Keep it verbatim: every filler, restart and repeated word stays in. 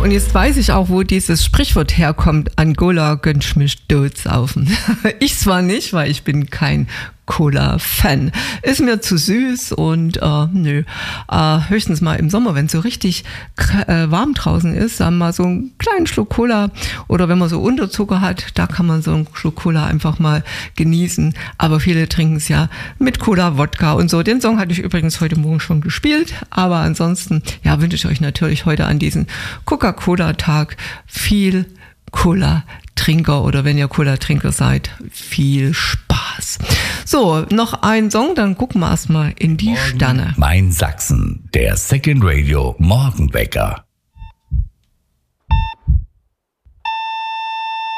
und jetzt weiß ich auch, wo dieses Sprichwort herkommt, Angola gönnt mich totsaufen. Ich zwar nicht, weil ich bin kein Cola-Fan. Ist mir zu süß und äh, nö. Äh, höchstens mal im Sommer, wenn es so richtig äh, warm draußen ist, dann mal so einen kleinen Schluck Cola oder wenn man so Unterzucker hat, da kann man so einen Schluck Cola einfach mal genießen. Aber viele trinken es ja mit Cola, Wodka und so. Den Song hatte ich übrigens heute Morgen schon gespielt, aber ansonsten ja, wünsche ich euch natürlich heute an diesen Coca-Cola-Tag viel Cola-Trinker oder wenn ihr Cola-Trinker seid, viel Spaß. So, noch ein Song, dann gucken wir erstmal in die Morgen Sterne. Mein Sachsen, der Second Radio Morgenwecker.